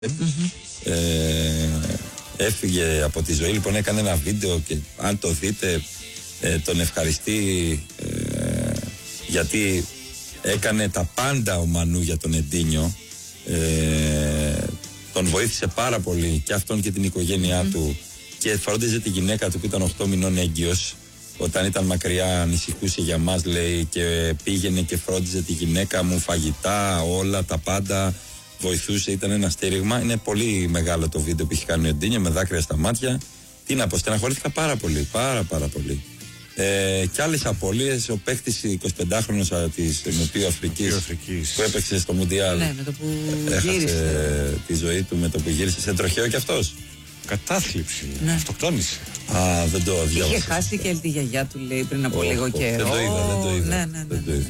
Έφυγε από τη ζωή, λοιπόν έκανε ένα βίντεο και αν το δείτε τον ευχαριστεί γιατί έκανε τα πάντα ο Μανού για τον Εντίνιο. Τον βοήθησε πάρα πολύ και αυτόν και την οικογένειά του και φρόντιζε τη γυναίκα του που ήταν 8 μηνών έγκυος. Όταν ήταν μακριά ανησυχούσε για μας, λέει, και πήγαινε και φρόντιζε τη γυναίκα μου, φαγητά, όλα τα πάντα, βοηθούσε, ήταν ένα στήριγμα. Είναι πολύ μεγάλο το βίντεο που έχει κάνει ο Εντίνιο με δάκρυα στα μάτια. Τι να πω, στεναχωρήθηκα πάρα πολύ, πάρα πολύ. Και άλλες απώλειες, ο παίκτης 25χρονος της Νοτιοαφρικής που έπαιξε στο Μουντιάλ, ναι, με το που έχασε τη ζωή του με το που γύρισε σε τροχαίο κι αυτός. Κατάθλιψη, ναι. Αυτοκτόνησε. Α, δεν το διάβασα. Είχε χάσει και τη γιαγιά του, λέει, πριν από λίγο καιρό. Δεν το είδα. Ναι.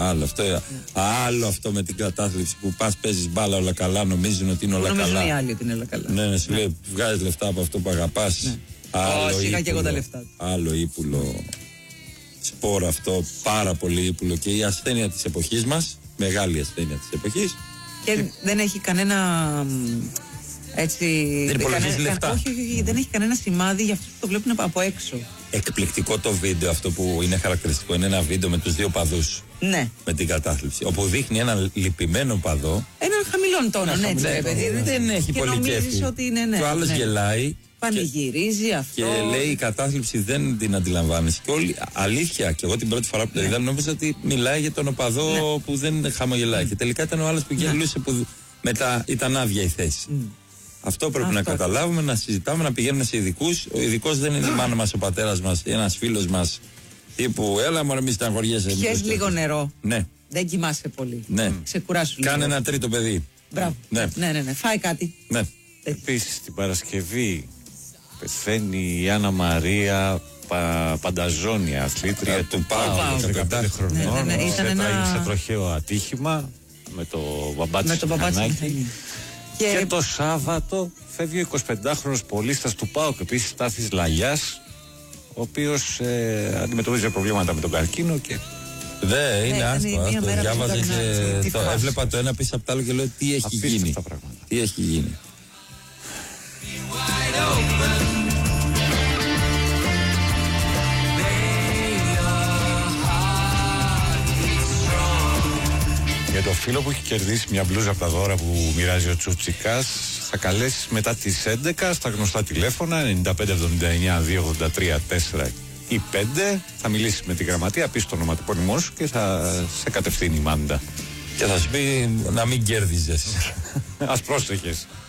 Άλλο αυτό με την κατάθλιψη που πας παίζεις μπάλα, όλα καλά, νομίζουν ότι είναι όλα καλά. Νομίζουν οι άλλοι ότι είναι όλα καλά. Ναι, σου λέει βγάζεις λεφτά από αυτό που αγαπάς. Ναι. Είχα και εγώ τα λεφτά. Άλλο ύπουλο σπόρο αυτό, πάρα πολύ ύπουλο, και η ασθένεια της εποχής μας, μεγάλη ασθένεια της εποχής. Και δεν έχει κανένα. Έτσι, δεν υπολογίζει λεφτά. Όχι, δεν έχει κανένα σημάδι για αυτούς που το βλέπουν από έξω. Εκπληκτικό το βίντεο αυτό που είναι χαρακτηριστικό. Είναι ένα βίντεο με τους δύο παδούς. Ναι. Με την κατάθλιψη. Όπου δείχνει έναν λυπημένο παδό. Έναν χαμηλών τόνων, έτσι. Δεν έχει πολύ κέφι. Και ο άλλος γελάει. Πανηγυρίζει αυτό. Και λέει η κατάθλιψη δεν την αντιλαμβάνεσαι. Και όλοι, αλήθεια, και εγώ την πρώτη φορά που το είδα νόμιζα ότι μιλάει για τον οπαδό που δεν χαμογελάει. Και τελικά ήταν ο άλλος που γελούσε, που μετά ήταν άδεια η θέση. Αυτό πρέπει να καταλάβουμε, να συζητάμε, να πηγαίνουμε σε ειδικούς. Ο ειδικός δεν είναι η μάνα μας, ο πατέρας μας, ένας φίλος μας. Τύπου, έλα μωρέ, μη στεναχωριέσαι. Πιες λίγο νερό. Ναι. Δεν κοιμάσαι πολύ. Ναι. Ξεκουράσου λίγο. Κάνε ένα τρίτο παιδί. Μπράβο. Ναι. Φάει κάτι. Ναι. Επίσης την Παρασκευή πεθαίνει η Άννα Μαρία Πανταζόνια, αθλήτρια του ΠΑΟΚ, 15 χρονών. Σε τροχαίο ατύχημα με το μπαμπάτσι Μηχανάκη. Και το Σάββατο φεύγει ο 25χρονος πολίστας του ΠΑΟΚ, επίσης Στάθης Λαγιάς, ο οποίος αντιμετωπίζει προβλήματα με τον καρκίνο και... Είναι άσπρο. Διάβαζα και το έβλεπα το ένα πίσω από το άλλο και λέω τι έχει γίνει. Τι έχει γίνει. Για το φίλο που έχει κερδίσει μια μπλούζα από τα δώρα που μοιράζει ο Τσουτσικάς, θα καλέσεις μετά τις 11 στα γνωστά τηλέφωνα 9579 283 4 ή 5. Θα μιλήσεις με τη γραμματεία, πεις το ονοματεπώνυμό σου και θα σε κατευθύνει η Μάντα. Και θα σου πει να μην κέρδιζες. Ας πρόσεχες.